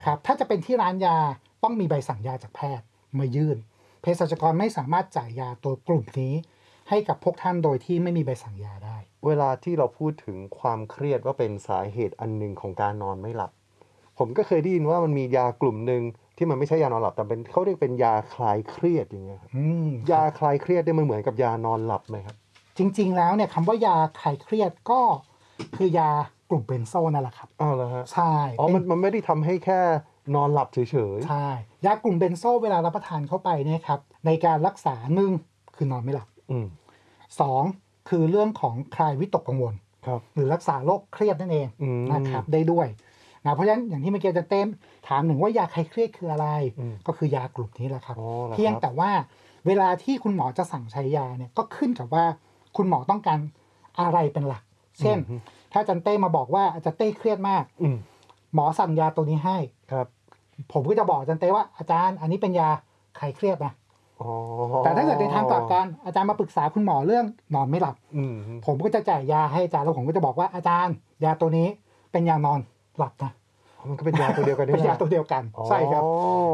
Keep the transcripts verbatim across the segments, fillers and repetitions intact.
ครับถ้าจะเป็นที่ร้านยาต้องมีใบสั่งยาจากแพทย์มายื่นเภสัชกรไม่สามารถจ่ายยาตัวกลุ่มนี้ให้กับพวกท่านโดยที่ไม่มีใบสั่งยาได้เวลาที่เราพูดถึงความเครียดว่าเป็นสาเหตุอันหนึ่งของการนอนไม่หลับผมก็เคยได้ยินว่ามันมียากลุ่มหนึ่งที่มันไม่ใช่ยานอนหลับแต่เป็นเขาเรียกเป็นยาคลายเครียดอย่างเงี้ยครับยาคลายเครียดเนี่ยมันเหมือนกับยานอนหลับไหมครับจริงๆแล้วเนี่ยคำว่ายาคลายเครียดก็คือยากลุ่มเบนโซนั่นแหละครับอ้าวเหรอฮะใช่อ๋อมันมันไม่ได้ทำให้แค่นอนหลับเฉยๆใช่ยากลุ่มเบนโซเวลารับประทานเข้าไปเนี่ยครับในการรักษาหนึ่งคือนอนไม่หลับสองคือเรื่องของคลายวิตกกังวลหรือรักษาโรคเครียดนั่นเองนะครับได้ด้วยนะเพราะฉะนั้นอย่างที่เมื่อกี้จะเต้มถามหนึ่งว่ายาคลายเครียดคืออะไรก็คือยากลุ่มนี้แหละครับเพียงแต่ว่าเวลาที่คุณหมอจะสั่งใช้ยาเนี่ยก็ขึ้นกับว่าคุณหมอต้องการอะไรเป็นหลักเช่นถ้าอาจารย์เต้มาบอกว่าอาจารย์เต้เครียดมากหมอสั่งยาตัวนี้ให้ครับผมก็จะบอกอาจารย์เต้ว่าอาจารย์อันนี้เป็นยาคลายเครียดนะแต่ถ้าเกิดในทางกลับกันอาจารย์มาปรึกษาคุณหมอเรื่องนอนไม่หลับผมก็จะจ่ายยาให้อาจารย์แล้วผมก็จะบอกว่าอาจารย์ยาตัวนี้เป็นยานอนหลับนะมันก็เป็นยาตัวเดียวกันเป็นยาตัวเดียวกันใช่ครับ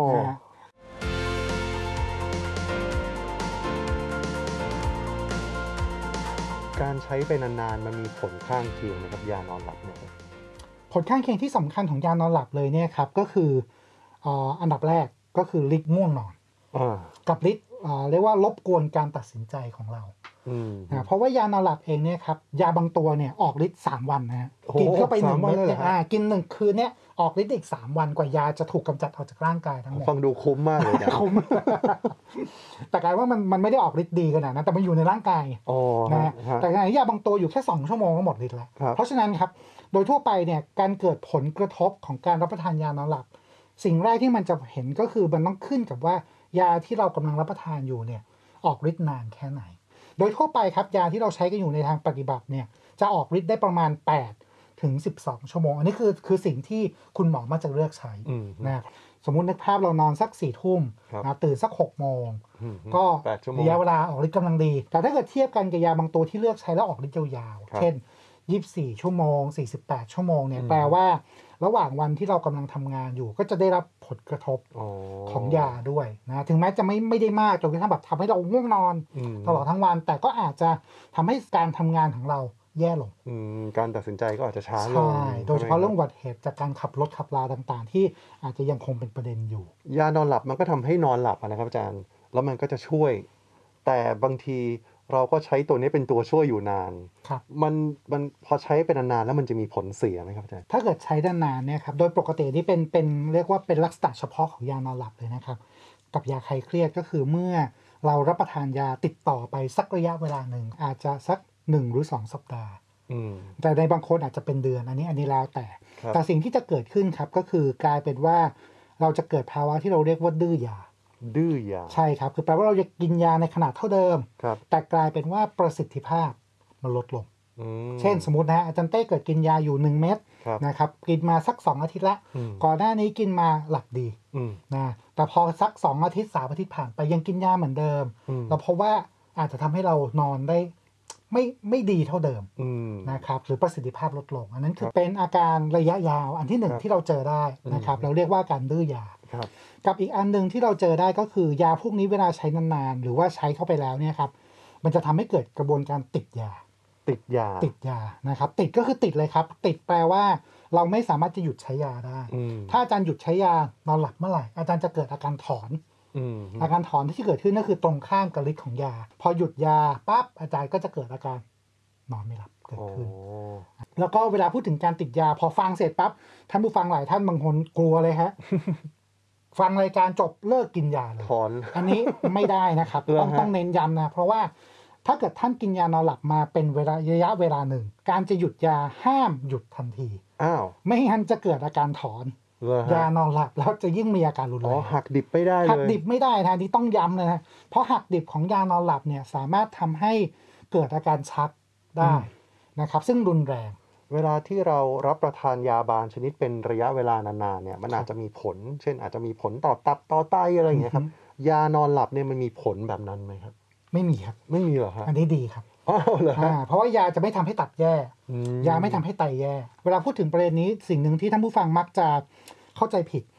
การใช้ไปนานๆมันมีผลข้างเคียงนะครับยานอนหลับเนี่ยผลข้างเคียงที่สำคัญของยานอนหลับเลยเนี่ยครับก็คืออันดับแรกก็คือฤทธิ์ง่วงนอนกับฤทธิ์เรียกว่ารบกวนการตัดสินใจของเรานะเพราะว่ายานอนหลับเองเนี่ยครับยาบางตัวเนี่ยออกฤทธิ์สามวันนะฮะกินเข้าไปหนึ่งเม็ดเนี่ยกินหนึ่งคืนเนี่ยออกฤทธิ์อีกสามวันกว่ายาจะถูกกำจัดออกจากร่างกายทั้งหมดฟังดูคุ้มมากเลยนะคุ้มแต่กลายว่ามันมันไม่ได้ออกฤทธิ์ดีขนาดนั้นแต่มันอยู่ในร่างกายนะแต่ในยาบางตัวอยู่แค่สองชั่วโมงก็หมดฤทธิ์แล้วเพราะฉะนั้นครับโดยทั่วไปเนี่ยการเกิดผลกระทบของการรับประทานยานอนหลับสิ่งแรกที่มันจะเห็นก็คือมันต้องขึ้นกับว่ายาที่เรากำลังรับประทานอยู่เนี่ยออกฤทธิ์นานแค่ไหนโดยทั่วไปครับยาที่เราใช้กันอยู่ในทางปฏิบัติเนี่ยจะออกฤทธิ์ได้ประมาณแปดถึงสิบสองชั่วโมงอันนี้คือคือสิ่งที่คุณหมอมักจะเลือกใช้นะสมมุตินึกภาพเรานอนสักสี่ทุ่มนะตื่นสักหกโมงก็ระยะเวลาออกฤทธิ์กำลังดีแต่ถ้าเกิดเทียบกันกับยาบางตัวที่เลือกใช้แล้วออกฤทธิ์ยาวๆเช่นยี่สิบสี่ชั่วโมงสี่สิบแปดชั่วโมงเนี่ยแปลว่าระหว่างวันที่เรากำลังทำงานอยู่ก็จะได้รับผลกระทบของยาด้วยนะถึงแม้จะไม่ไม่ได้มากจนกระทั่งแบบทำให้เราง่วงนอนตลอดทั้งวันแต่ก็อาจจะทำให้การทำงานของเราแย่ลงการตัดสินใจก็อาจจะช้าลงใช่โดยเฉพาะเรื่องอุบัติเหตุจากการขับรถขับลาต่างๆที่อาจจะยังคงเป็นประเด็นอยู่ยานอนหลับมันก็ทำให้นอนหลับนะครับอาจารย์แล้วมันก็จะช่วยแต่บางทีเราก็ใช้ตัวนี้เป็นตัวช่วยอยู่นานมันมันพอใช้เป็นนานๆแล้วมันจะมีผลเสียไหมครับอาจารย์ถ้าเกิดใช้นานๆเนี่ยครับโดยปกตินี่เป็นเป็นเรียกว่าเป็นลักษณะเฉพาะของยานอนหลับเลยนะครับกับยาคลายเครียดก็คือเมื่อเรารับประทานยาติดต่อไปสักระยะเวลาหนึ่งอาจจะสักหนึ่งหรือสองสัปดาห์แต่ในบางคนอาจจะเป็นเดือนอันนี้อันนี้แล้วแต่แต่สิ่งที่จะเกิดขึ้นครับก็คือกลายเป็นว่าเราจะเกิดภาวะที่เราเรียกว่าดื้อยาดื้อยาใช่ครับคือแปลว่าเราจะกินยาในขนาดเท่าเดิมแต่กลายเป็นว่าประสิทธิภาพมันลดลงเช่นสมมตินะอาจารย์เต้เกิดกินยาอยู่หนึ่งเม็ดนะครับกินมาสักสองอาทิตย์ละก่อนหน้านี้กินมาหลับดีนะแต่พอสักสองอาทิตย์สามอาทิตย์ผ่านไปยังกินยาเหมือนเดิมเราพบว่าอาจจะทำให้เรานอนได้ไม่ไม่ดีเท่าเดิมนะครับหรือประสิทธิภาพลดลงอันนั้นคือเป็นอาการระยะยาวอันที่หนึ่งที่เราเจอได้นะครับเราเรียกว่าการดื้อยากับอีกอันนึงที่เราเจอได้ก็คือยาพวกนี้เวลาใช้นานๆหรือว่าใช้เข้าไปแล้วเนี่ยครับมันจะทำให้เกิดกระบวนการติดยาติดยาติดยานะครับติดก็คือติดเลยครับติดแปลว่าเราไม่สามารถจะหยุดใช้ยาได้ถ้าอาจารย์หยุดใช้ยานอนหลับเมื่อไหร่อาจารย์จะเกิดอาการถอนอาการถอนที่เกิดขึ้นก็คือตรงข้ามกับฤทธิ์ของยาพอหยุดยาปั๊บอาจารย์ก็จะเกิดอาการนอนไม่หลับเกิดขึ้นแล้วก็เวลาพูดถึงการติดยาพอฟังเสร็จปั๊บท่านผู้ฟังหลายท่านบางคนกลัวเลยฮะ ฟังรายการจบเลิกกินยาเลยอันนี้ไม่ได้นะครับ ต้องต้องเน้นย้ำนะเพราะว่าถ้าเกิดท่านกินยานอนหลับมาเป็นเวลาระยะเวลาหนึ่งการจะหยุดยาห้ามหยุดทันทีอ้าวไม่งั้นจะเกิดอาการถอนยานอนหลับแล้วจะยิ่งมีอาการรุนแรงอ๋อหักดิบไม่ได้เลยหักดิบไม่ได้นะนี่ต้องย้ำเลยนะเพราะหักดิบของยานอนหลับเนี่ยสามารถทำให้เกิดอาการชักได้นะครับซึ่งรุนแรงเวลาที่เรารับประทานยาบางชนิดเป็นระยะเวลานานๆเนี่ยมันอาจจะมีผลเช่นอาจจะมีผลต่อตับต่อไตอะไรอย่างเงี้ยครับยานอนหลับเนี่ยมันมีผลแบบนั้นไหมครับไม่มีครับไม่มีหรอครับอันนี้ดีครับอ๋อเหรอฮะเพราะว่ายาจะไม่ทำให้ตับแย่ยาไม่ทำให้ไตแย่เวลาพูดถึงประเด็นนี้สิ่งหนึ่งที่ท่านผู้ฟังมักจะเข้าใจผิด